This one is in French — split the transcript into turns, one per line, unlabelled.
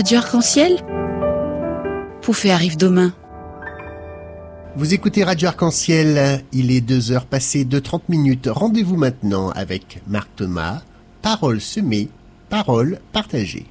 Radio Arc-en-Ciel? Poufé arrive demain.
Vous écoutez Radio Arc-en-Ciel, il est 2h passées de 30 minutes. Rendez-vous maintenant avec Marc Thomas. Paroles semées, paroles partagées.